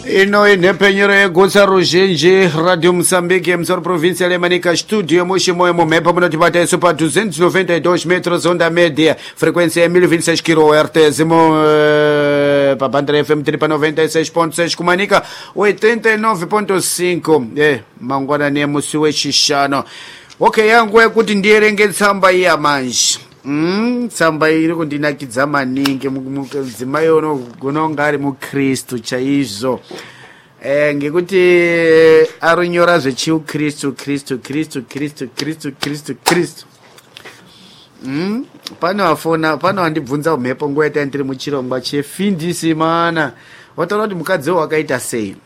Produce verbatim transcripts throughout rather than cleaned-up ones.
ino inhepenyero yegotsa ruzhinji radio Moçambique emisoro província lemanica studio muximoyo mumhepo munotibata iso pa duzentos e noventa e dois metros onda média frequência é mil e vinte e seis kilohertz mo uh, pa banda F M tripa noventa e seis ponto seis kumanika oitenta e nove ponto cinco eh mangwana ne musi wechishano okay yangu yekuti ndierenge tsamba iya manje Mm, tsamba iri kundinakidza maningi mudzimai unogona ari mukristu chaizvo eh, ngekuti aronyora zvechiukristu kristu kristu kristu kristu kristu kristu mm? pano afona pano andibvunza mhepo nguva yata ndiri muchirongwa chefindisi mana wataura kuti mukadzi wakaita sei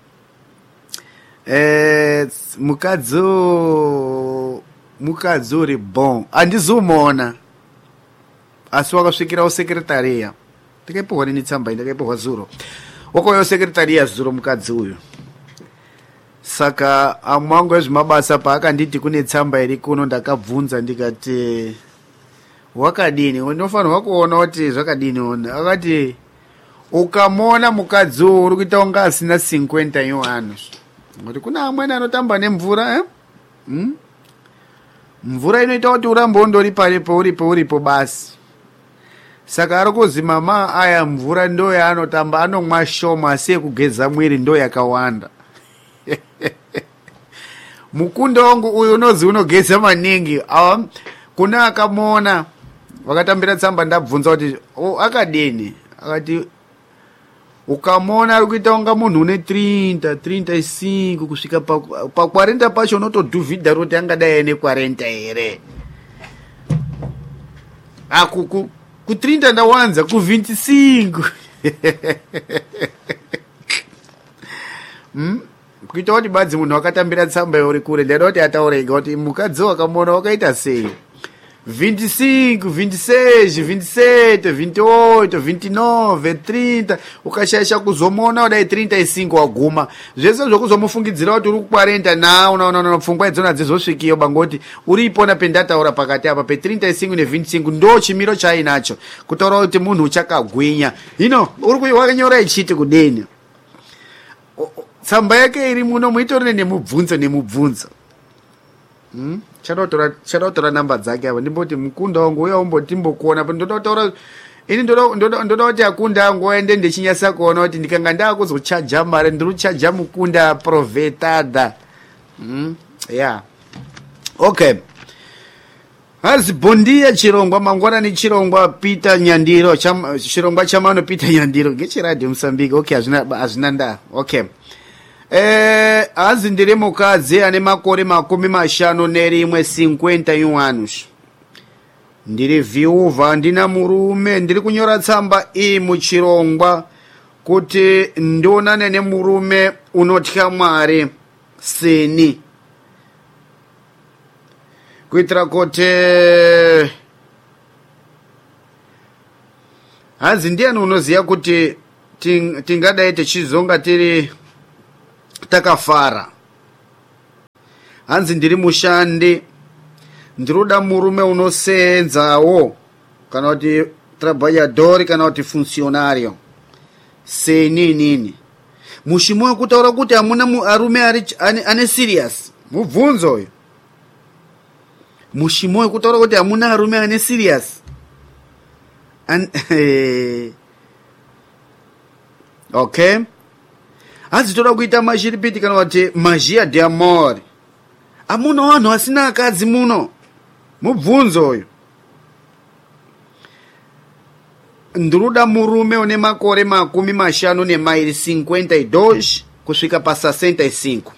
eh, mukadzi mukadzi uri bon andizumona asi wakasvikira usekretariya ndakaipohwa nini tsamba iyi ndakaipohwa zuro wakauya usekretariya zuro mukadzi uyu saka amwangu ezvemabasa paakanditi kune tsamba iri kuno ndakabvunza ndikati wakadini unofanirwa kuona kuti zvakadini ona akati ukamona mukadzi uyu uri kuita unga asina cinquenta yohanos kuti kuna amweni anotamba nemvura eh? hmm? mvura inoita kuti urambe undori paripo uripo uripo basi saka ari kuzi mama aya mvura ndo yaanotamba anomwa shoma asi yekugeza mwiri ndo yakawanda mukunda wangu uyu unozi unogeza maningi um, kuna akamona vakatambira tsamba ndabvunza kuti oh, akadini akati ukamona ari kuita unga munhu une treinta treinta e cinco kusvika pa quarenta pacho unotodhuvhidha roti angadai aine quarenta here aku ku ku treinta ndawanza ku vinte e cinco hmm? kuita kuti badzi munhu wakatambira tsamba yori kure ndada kuti ataurega kuti mukadzi wakamona wakaita sei vinte e cinco, vinte e seis, vinte e sete, vinte e oito, vinte e nove, trinta ukashayisha kuzomona udai trinta e cinco waguma zvese zvokuzomufungidzira kuti uri ku quarenta nao no, no, no, pfungwa idzona dzizosvikiyo bangoti uri ipona pendataura pakati apa pe trinta e cinco ne vinte e cinco ndo chimiro chainacho kutaura kuti munhu uchakagwinya hino uri wakanyora ichiti kudeni tsamba yake iri muno muitorine nemubvunzo nemubvunzo hmm? chadautora namba dzake apa ndimboti mukunda wangu uya umboti mbokuona ndotaura ini ndoda kuti akunda angu aende ndichinyasa kuona kuti ndikanga ndakuzochaja mari ndiri kuchaja mukunda provetada mm? yeah okay hazi bondia chirongwa mangwanani chirongwa Peter Nyandiro cham, chirongwa chamano Peter Nyandiro ngechiradio Mozambique okay hazvina hazvina nda okay Eh, hazi ndiri mukadzi ane makore makumi mashanu nerimwe cinquenta anos ndiri viuva ndina murume ndiri kunyora tsamba iyi muchirongwa kuti ndionane nemurume unotya Mwari seni kuitira kuti hazi ndiani unoziva kuti tingadai tichizonga tiri takafara hanzi ndiri mushandi ndiroda murume unosenzawo kana kuti trabalhador kana kuti funcionario seni nini mushimo wekutaura kuti hamuna arume ane, ane serious mubvunzo uyu mushimo wekutaura kuti hamuna arume ane serious An okay hanzi toda kuita mashiripiti kana kuti magia de amor amuna wanhu asina akadzi muno mubvunzo uyu ndiruda murume une makore makumi mashanu nemairi cinquenta e dois kusvika pa sessenta e cinco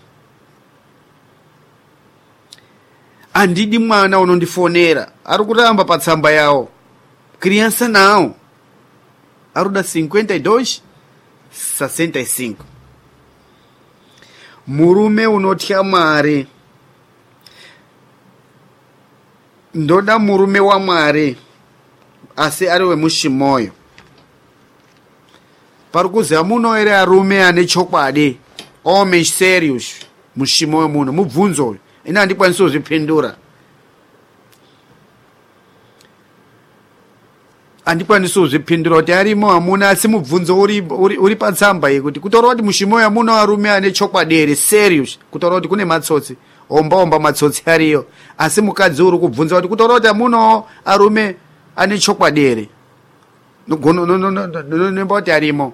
andidi mwana unondifonera ari kuramba patsamba yawo criança nawo aruda cinquenta e dois sessenta e cinco murume unotya Mwari ndoda murume wa Mwari asi ari wemushimoyo pari kuzi hamuno ere arume ane chokwadi homens serious mushimoyo muno mubvunzo uyu ina handikwanisi kuzvipindura andikwanisi kuzvipindura kuti arimo amuna, asi mubvunzo uri, uri, uri patsamba iyi kuti kutaura kuti mushimoyo amuna varume ane chokwadi here serious, kutaura kuti kune matsotsi omba omba matsotsi ariyo, asi mukadzi uri kubvunza kuti kutaura kuti amuna arume ane chokwadi here, nomba kuti arimo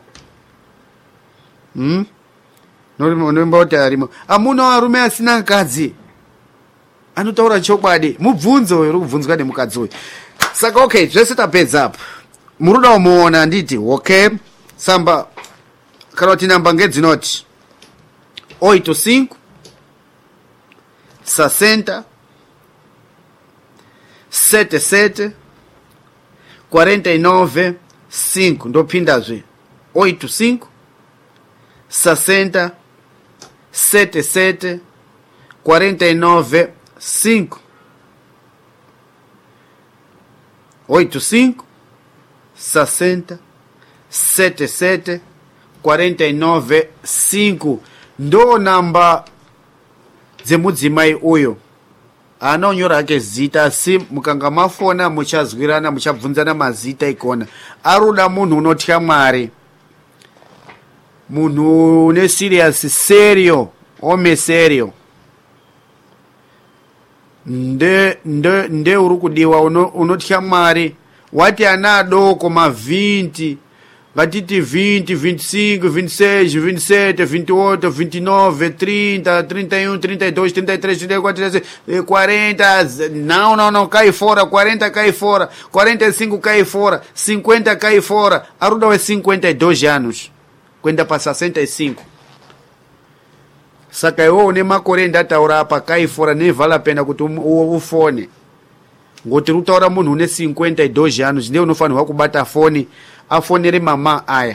hmm? nomba kuti arimo amuna varume asina mukadzi anotaura chokwadi, mubvunzo uri kubvunzwa nemukadzi uyu. Saka okay, zvese tapedza apa. Muruda umuona nditi, okay, samba kana kuti namba ngedzinoti oito cinco sessenta setenta e sete quarenta e nove cinco, ndopindazve oito cinco sessenta setenta e sete quarenta e nove cinco. oito cinco sessenta setenta e sete quarenta e nove cinco ndo namba dzemudzimai uyo anonyora ake zita, asi mukanga mafona muchazwirana muchabvunzana mazita ikona. Aruda munhu unotya Mwari, munhu une serious serio ome serio, nde nde nde uri kudiwa unotya Mwari. Wati ana adoko ma vinte, ngatiti vinte, vinte e cinco, vinte e seis, vinte e sete, vinte e oito, vinte e nove, trinta, trinta e um, trinta e dois, trinta e três, trinta e quatro, trinta e cinco, quarenta, não, não, não, cai fora, quarenta cai fora, quarenta e cinco cai fora, cinquenta cai fora. Aruda é cinquenta e dois anos, kwenda para sessenta e cinco. Saka iwo ne makore ndataura apa cai fora, nem vale a pena kuti ufone. Ngoti rutaura munhu une cinquenta e dois anos ndiye unofanirwa kubata foni afonere mama aya.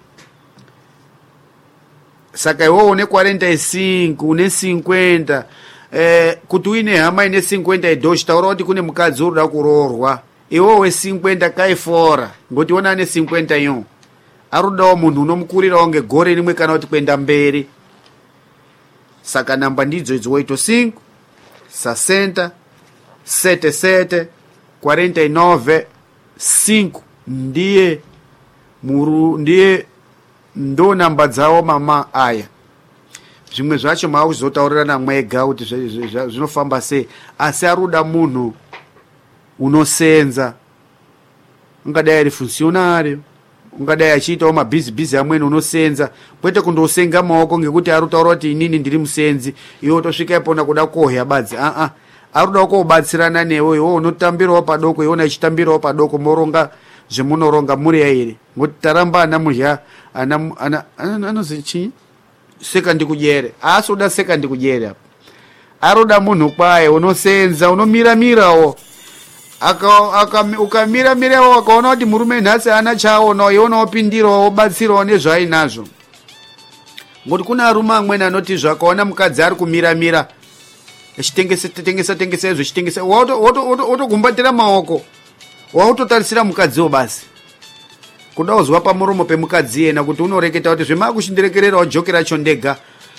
Saka iwo une quarenta e cinco, une cinquenta, eh, kuti uine hama ine cinquenta e dois, taura kuti kune mukadzi urida kurorwa. Iwo we cinquenta cai fora, ngoti wona ane cinquenta e um. Arudawo munhu unomukurirawo ngegore rimwe kana kuti kwenda mberi. Saka namba ndidzo idzo oito cinco sessenta setenta e sete quarenta e nove cinco ndiye muru ndiye ndo namba dzawo mama aya. Zvimwe zvacho maakuzotaurirana mwega kuti zvinofamba sei, asi aruda munhu unosenza, ungadai ari funcionário, ungadai achiitawo mabhizibizi amweni unosenza, kwete kundosenga maoko ngekuti arutaura kuti inini ndiri musenzi iwe tosvika ipona kuda kohya badzi. a a aruda kubatsirana newe, iwe unotambirawo padoko, iwe unachitambirawo padoko, moronga zvemunoronga muri yairi. Ngoti taramba ana muzha ana ana anozi chi seka ndikudyere, asoda seka ndikudyere apa. Aruda munhu kwaye unosenza, unomira mirawo, aka aka ukamira mirawo akaona kuti murume nhasi ana chaona, iwe unopindirawo ubatsirawo nezvainazvo. Ngoti kuna arume amweni anoti zvakaona mukadzi ari kumira mira echitengesa tengesa tengesa izvo chitengesa, wato wato wato gumbatira maoko, wautotarisira mukadziwo basi kuda kuzwa pamuromo pemukadzi yena kuti unoreketa kuti zvemakushindirekererawo joki racho ndega.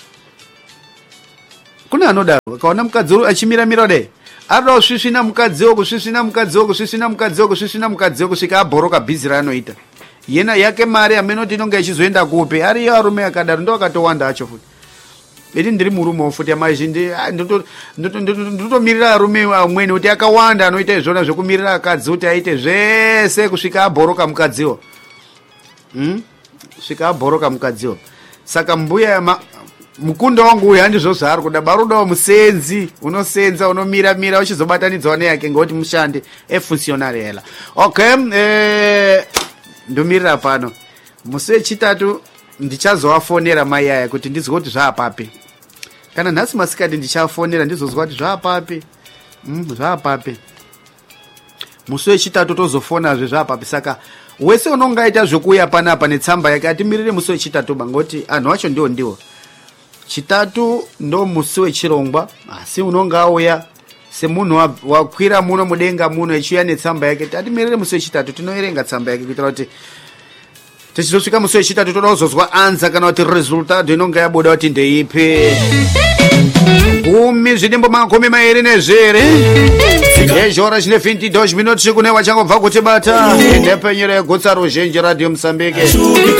Kuna anodaro akaona mukadzi achimira mira de aroda kusvisvina mukadziwo, kusvisvina mukadziwo, kusvisvina mukadziwo, kusvisvina mukadziwo kusvika abhoroka bhizi raanoita yena yake mari amenoti inonga ichizoenda kupi. Ariyo arume akadaro ndo akatowanda acho futi. Ini ndiri murume futi amazhinji ndotomirira arume amweni kuti akawanda anoita izvona zvekumirira akadzi kuti aite zvese kusvika abhoroka mukadziwo. Hmm? Kusvika abhoroka mukadziwo. Saka mbuya ma, mukunda wangu uyu handizvo zvaari kuda, barudawo musenzi unosenza, unomira mira uchizobatanidzwa neyake ngekuti mushande efuncionary hela. Okay, eh ndomirira pano. Musi wechitatu ndichazowafonera mai aya kuti ndizwe kuti zvaapapi. Kana nhasi masikati ndichafonera ndizozwa kuti zvaapapi. Mm, zvaapapi. Musi wechitatu tozofonazve zvaapapi. Saka wese unongaita zvokuuya panapa netsamba yake atimirire musi wechitatu bangoti anhu acho ndiwo ndiwo. Chitatu ndo musi wechirongwa, asi unonga auya semunhu wakwira muno mudenga muno echiuya netsamba yake. Atimirire musi wechitatu tinoerenga tsamba yake kuitira kuti tichizosvika musi wechitatu toda kuzozwa anza kana kuti resultado inonga yabuda kuti ndeipi. khumi zvinembo makumi mairi nezviri ezhora zvine vinte e dois minutos kune wachangobva kuti bata nepenyero yegutsa ruzhinji radio Mozambique.